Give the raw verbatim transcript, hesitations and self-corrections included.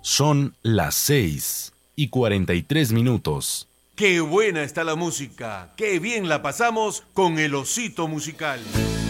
Son las seis y cuarenta y tres minutos. ¡Qué buena está la música! ¡Qué bien la pasamos con el osito musical!